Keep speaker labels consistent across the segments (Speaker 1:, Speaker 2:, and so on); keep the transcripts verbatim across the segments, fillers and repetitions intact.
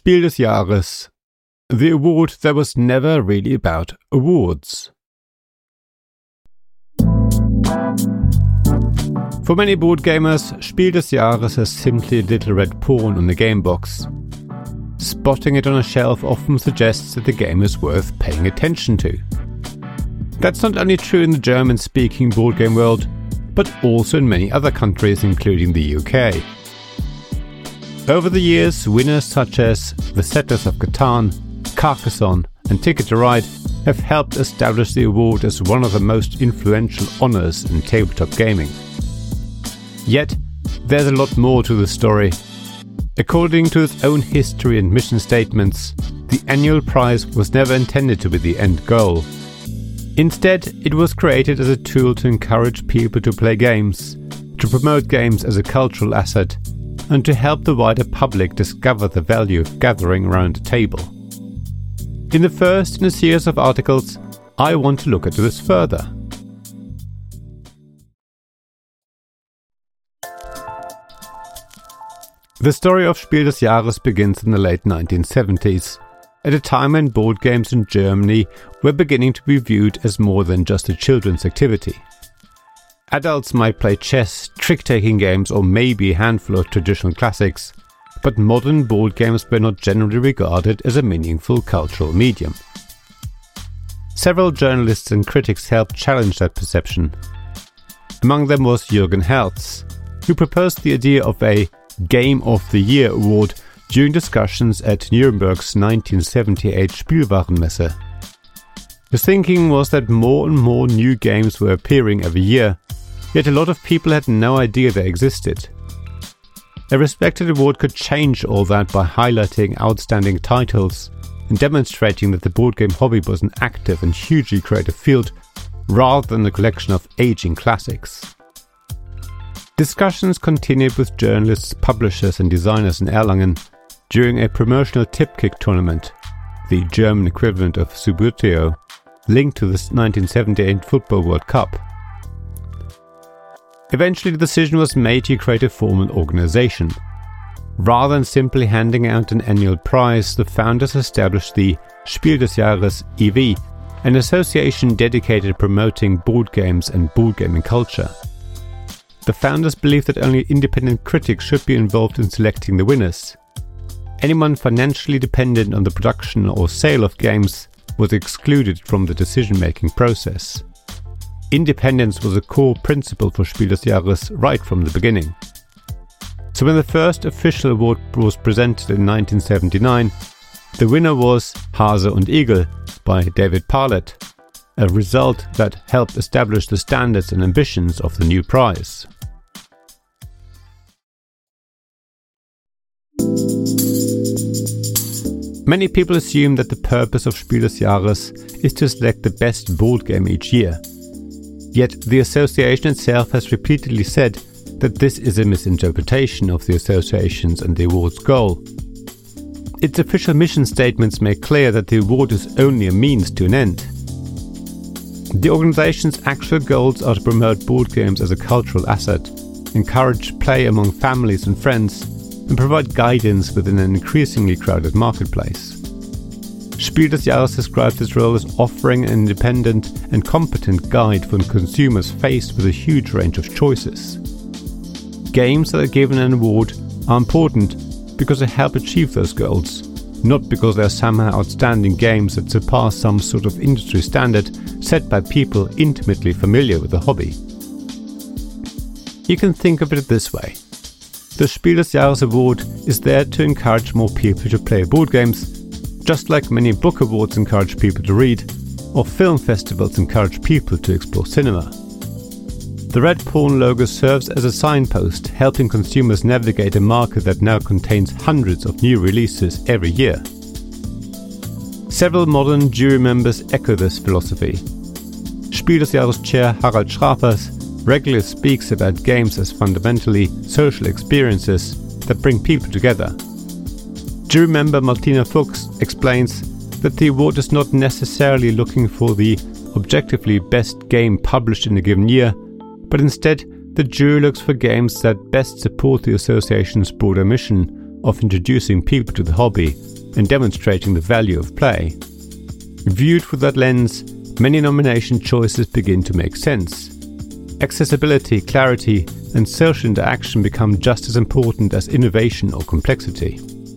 Speaker 1: Spiel des Jahres, the award that was never really about awards. For many board gamers, Spiel des Jahres is simply a little red pawn on the game box. Spotting it on a shelf often suggests that the game is worth paying attention to. That's not only true in the German-speaking board game world, but also in many other countries, including the U K. Over the years, winners such as The Settlers of Catan, Carcassonne and Ticket to Ride have helped establish the award as one of the most influential honours in tabletop gaming. Yet, there's a lot more to the story. According to its own history and mission statements, the annual prize was never intended to be the end goal. Instead, it was created as a tool to encourage people to play games, to promote games as a cultural asset, and to help the wider public discover the value of gathering around a table. In the first in a series of articles, I want to look at this further. The story of Spiel des Jahres begins in the late nineteen seventies, at a time when board games in Germany were beginning to be viewed as more than just a children's activity. Adults might play chess, trick-taking games or maybe a handful of traditional classics, but modern board games were not generally regarded as a meaningful cultural medium. Several journalists and critics helped challenge that perception. Among them was Jürgen Herz, who proposed the idea of a Game of the Year award during discussions at Nuremberg's nineteen seventy-eight Spielwarenmesse. His thinking was that more and more new games were appearing every year, yet a lot of people had no idea they existed. A respected award could change all that by highlighting outstanding titles and demonstrating that the board game hobby was an active and hugely creative field rather than a collection of aging classics. Discussions continued with journalists, publishers and designers in Erlangen during a promotional Tipkick tournament, the German equivalent of Subbuteo, linked to the nineteen seventy-eight Football World Cup. Eventually the decision was made to create a formal organization. Rather than simply handing out an annual prize, the founders established the Spiel des Jahres E V, an association dedicated to promoting board games and board gaming culture. The founders believed that only independent critics should be involved in selecting the winners. Anyone financially dependent on the production or sale of games was excluded from the decision-making process. Independence was a core principle for Spiel des Jahres right from the beginning. So when the first official award was presented in nineteen seventy-nine, the winner was Hase und Igel by David Parlett, a result that helped establish the standards and ambitions of the new prize. Many people assume that the purpose of Spiel des Jahres is to select the best board game each year. Yet the association itself has repeatedly said that this is a misinterpretation of the association's and the award's goal. Its official mission statements make clear that the award is only a means to an end. The organization's actual goals are to promote board games as a cultural asset, encourage play among families and friends, and provide guidance within an increasingly crowded marketplace. Spiel des Jahres describes its role as offering an independent and competent guide for consumers faced with a huge range of choices. Games that are given an award are important because they help achieve those goals, not because they are somehow outstanding games that surpass some sort of industry standard set by people intimately familiar with the hobby. You can think of it this way. The Spiel des Jahres award is there to encourage more people to play board games, just like many book awards encourage people to read, or film festivals encourage people to explore cinema. The red pawn logo serves as a signpost, helping consumers navigate a market that now contains hundreds of new releases every year. Several modern jury members echo this philosophy. Spiel des Jahres chair Harald Schrafers regularly speaks about games as fundamentally social experiences that bring people together. Jury member Martina Fuchs explains that the award is not necessarily looking for the objectively best game published in a given year, but instead the jury looks for games that best support the association's broader mission of introducing people to the hobby and demonstrating the value of play. Viewed through that lens, many nomination choices begin to make sense. Accessibility, clarity, and social interaction become just as important as innovation or complexity.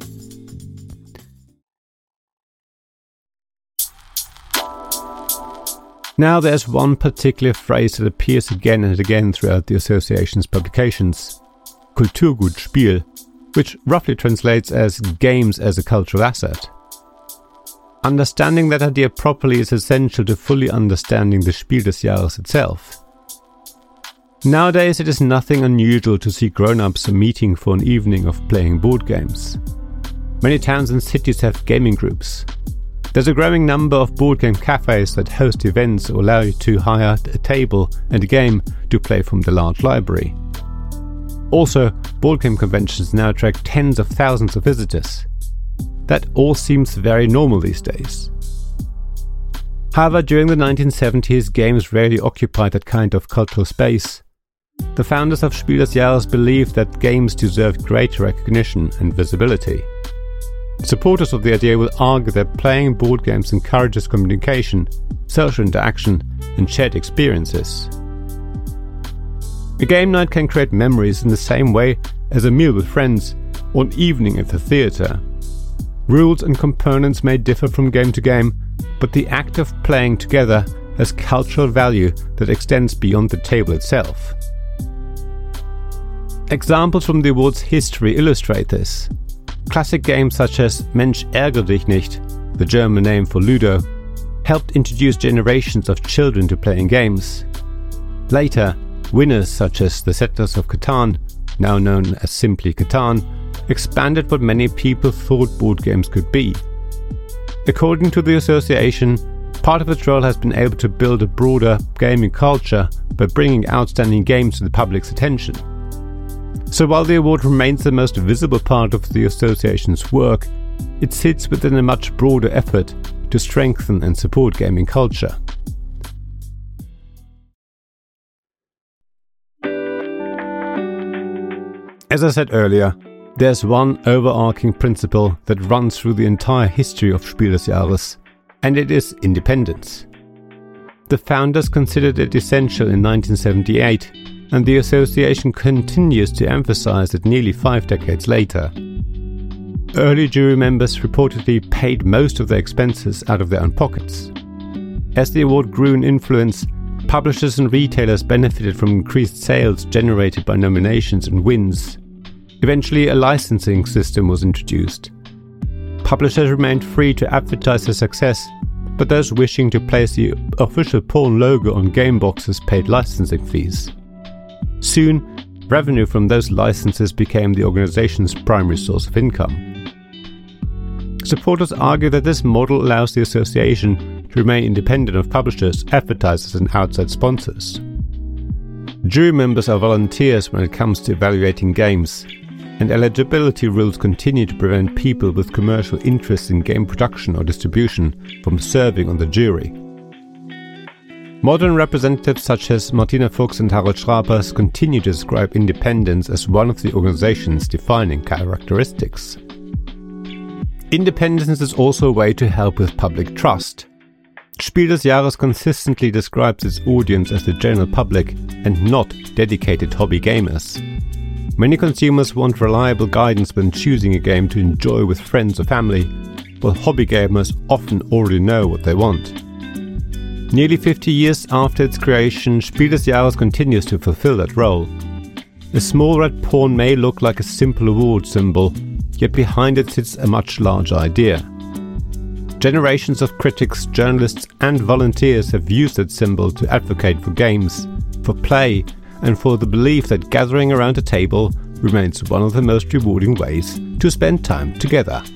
Speaker 1: Now there's one particular phrase that appears again and again throughout the association's publications: Kulturgutspiel, which roughly translates as games as a cultural asset. Understanding that idea properly is essential to fully understanding the Spiel des Jahres itself. Nowadays it is nothing unusual to see grown-ups meeting for an evening of playing board games. Many towns and cities have gaming groups. There's a growing number of board game cafes that host events or allow you to hire a table and a game to play from the large library. Also, board game conventions now attract tens of thousands of visitors. That all seems very normal these days. However, during the nineteen seventies, games rarely occupied that kind of cultural space. The founders of Spiel des Jahres believed that games deserved greater recognition and visibility. Supporters of the idea will argue that playing board games encourages communication, social interaction, and shared experiences. A game night can create memories in the same way as a meal with friends or an evening at the theatre. Rules and components may differ from game to game, but the act of playing together has cultural value that extends beyond the table itself. Examples from the award's history illustrate this. Classic games such as Mensch ärgere dich nicht, the German name for Ludo, helped introduce generations of children to playing games. Later, winners such as the Settlers of Catan, now known as simply Catan, expanded what many people thought board games could be. According to the association, part of its role has been able to build a broader gaming culture by bringing outstanding games to the public's attention. So while the award remains the most visible part of the association's work, it sits within a much broader effort to strengthen and support gaming culture. As I said earlier, there's one overarching principle that runs through the entire history of Spiel des Jahres, and it is independence. The founders considered it essential in nineteen seventy-eight, and the association continues to emphasize it nearly five decades later. Early jury members reportedly paid most of their expenses out of their own pockets. As the award grew in influence, publishers and retailers benefited from increased sales generated by nominations and wins. Eventually, a licensing system was introduced. Publishers remained free to advertise their success, but those wishing to place the official Porn logo on game boxes paid licensing fees. Soon, revenue from those licenses became the organization's primary source of income. Supporters argue that this model allows the association to remain independent of publishers, advertisers, and outside sponsors. Jury members are volunteers when it comes to evaluating games, and eligibility rules continue to prevent people with commercial interests in game production or distribution from serving on the jury. Modern representatives such as Martina Fuchs and Harald Schrapers continue to describe independence as one of the organization's defining characteristics. Independence is also a way to help with public trust. Spiel des Jahres consistently describes its audience as the general public and not dedicated hobby gamers. Many consumers want reliable guidance when choosing a game to enjoy with friends or family, while hobby gamers often already know what they want. Nearly fifty years after its creation, Spiel des Jahres continues to fulfill that role. A small red pawn may look like a simple award symbol, yet behind it sits a much larger idea. Generations of critics, journalists, and volunteers have used that symbol to advocate for games, for play, and for the belief that gathering around a table remains one of the most rewarding ways to spend time together.